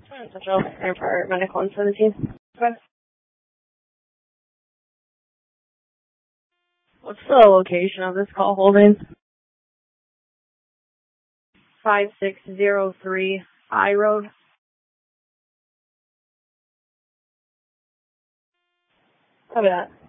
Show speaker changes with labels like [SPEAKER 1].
[SPEAKER 1] Central Airport Medical and 17. Okay. What's the location of this call holding? 5603 High Road. Copy that.